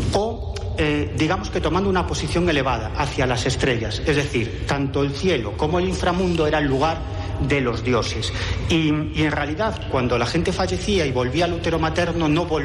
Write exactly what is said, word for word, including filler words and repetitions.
o eh, digamos que tomando una posición elevada hacia las estrellas, es decir, tanto el cielo como el inframundo era el lugar de los dioses. Y, y en realidad, cuando la gente fallecía y volvía al útero materno, no volvía